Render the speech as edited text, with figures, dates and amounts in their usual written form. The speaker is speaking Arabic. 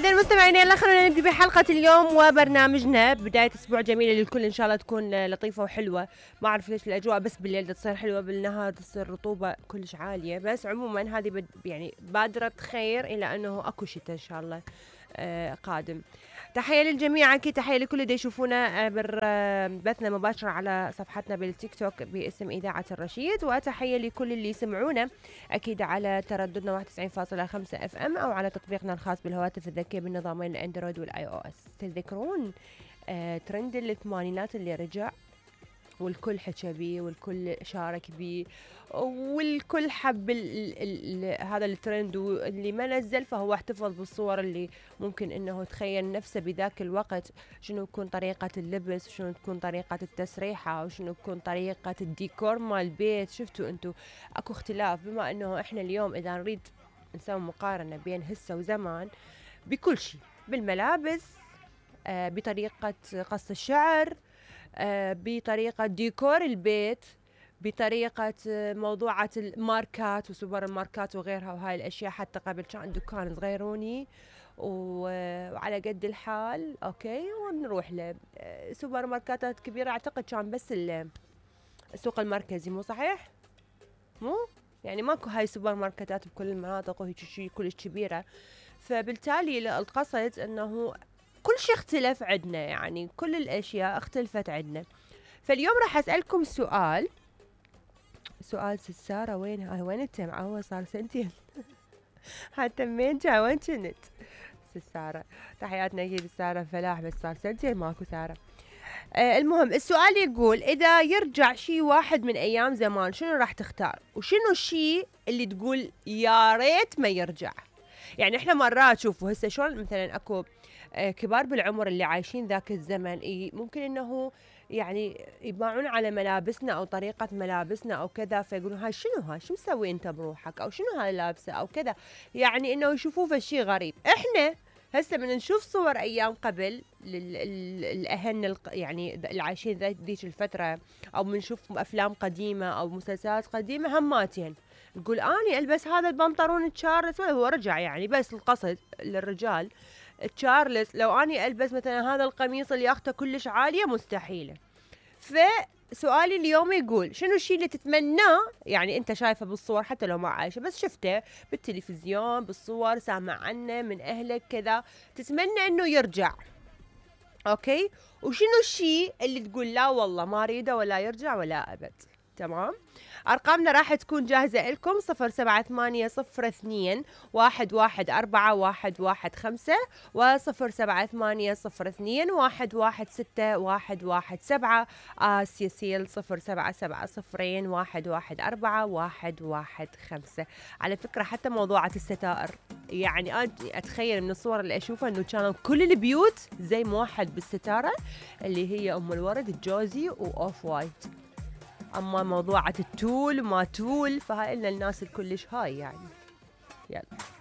إذا مستمعينا يلا خلونا نبدأ بحلقة اليوم وبرنامجنا. بداية أسبوع جميلة للكل إن شاء الله تكون لطيفة وحلوة. ما أعرف ليش الأجواء بس بالليل تصير حلوة، بالنهار تصير رطوبة كلش عالية، بس عموما هذه يعني بادرة خير إلى أنه أكو شتاء إن شاء الله قادم. تحية للجميع، أكيد تحية لكل اللي يشوفونا بثنا مباشرة على صفحتنا بالتيك توك باسم إذاعة الرشيد، وتحية لكل اللي يسمعونا أكيد على ترددنا 91.5 اف ام أو على تطبيقنا الخاص بالهواتف الذكية بالنظامين الأندرويد والآي أو اس. تذكرون ترند الثمانينات اللي رجع والكل حكى بيه والكل شارك بيه والكل حب هذا الترند، واللي ما نزل فهو احتفظ بالصور اللي ممكن انه تخيل نفسه بذاك الوقت شنو تكون طريقة اللبس، شنو تكون طريقة التسريحة، وشنو تكون طريقة الديكور مال البيت. شفتوا انتو اكو اختلاف، بما انه احنا اليوم اذا نريد نسوي مقارنة بين هسه وزمان بكل شيء، بالملابس، بطريقة قص الشعر، بطريقة ديكور البيت، بطريقة موضوعات الماركات وسوبر الماركات وغيرها وهاي الأشياء. حتى قبل كان دكان صغيروني وعلى قد الحال أوكي ونروح له. سوبر ماركاتات كبيرة أعتقد كان بس السوق المركزي، مو صحيح؟ مو يعني ماكو هاي سوبر ماركتات بكل المناطق وهيك شيء كلش كبيرة. فبالتالي القصد أنه كل شيء اختلف عندنا، يعني كل الأشياء اختلفت عندنا. فاليوم راح أسألكم سؤال سارة وين هاي؟ وين انت معوض؟ صار سنتين حتى مين جا وين كنت سارة؟ تحياتنا اكيد سارة فلاح، بس صار سنتين ماكو سارة. المهم السؤال يقول إذا يرجع شيء واحد من أيام زمان شنو راح تختار؟ وشنو الشيء اللي تقول يا ريت ما يرجع؟ يعني احنا مرات شوفوا هسه شلون مثلا اكو كبار بالعمر اللي عايشين ذاك الزمن، ممكن انه يعني يباعون على ملابسنا او طريقة ملابسنا او كذا، فيقولون هاي شنو، هاي شو مسوي انت بروحك، او شنو هاي لابسة او كذا، يعني انه يشوفوه فشي غريب. احنا هسه من نشوف صور ايام قبل الاهل يعني اللي عايشين ذيك الفترة، او بنشوف افلام قديمة او مسلسلات قديمة هماتين نقول اني البس هذا البنطلون تشارلز، هو رجع يعني، بس القصد للرجال تشارلز لو اني البس مثلا هذا القميص اللي ياخته كلش عالية مستحيلة. فسؤالي اليوم يقول شنو الشيء اللي تتمناه، يعني انت شايفه بالصور حتى لو ما عايشه بس شفته بالتلفزيون بالصور سامع عنه من اهلك كذا، تتمنى انه يرجع، اوكي؟ وشنو الشيء اللي تقول لا والله ما اريده ولا يرجع ولا ابد؟ تمام. أرقامنا راح تكون جاهزة لكم 0780211415 و0780211617 سيسيل 0770211415. على فكرة حتى موضوعة الستائر، يعني أنا أتخيل من الصور اللي أشوفها أنه كانوا كل البيوت زي موحد بالستارة اللي هي أم الورد الجوزي وأوف وايت. أما موضوعة التول وما تول فهاي إلنا الناس الكلش هاي يعني. يلا